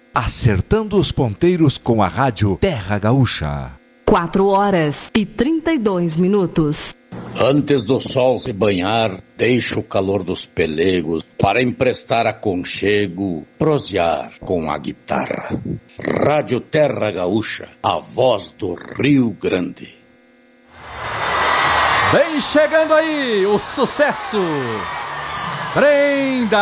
acertando os ponteiros com a rádio Terra Gaúcha. 4h32. Antes do sol se banhar, deixa o calor dos pelegos para emprestar aconchego, prosear com a guitarra. Rádio Terra Gaúcha, a voz do Rio Grande. Vem chegando aí o sucesso! Prenda!